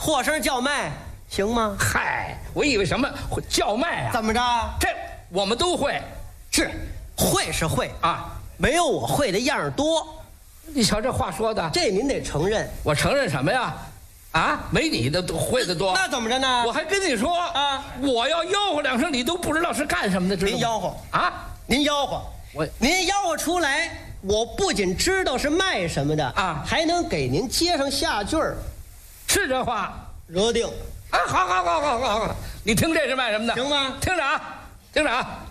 破声叫卖行吗？ 嗨，我以为什么叫卖啊？ 怎么着？ 这我们都会是会是会啊， 没有我会的样儿多。 你瞧这话说的， 这您得承认。 我承认什么呀？啊，没你的会的多。 那怎么着呢？ 我还跟你说啊， 我要吆喝两声，你都不知道是干什么的，知道吗？ 您吆喝啊？ 您吆喝，您吆喝出来，我不仅知道是卖什么的啊， 还能给您接上下句儿， 是这话。 惹定啊，好，你听这是卖什么的？ 行吗？ 听着啊，听着啊。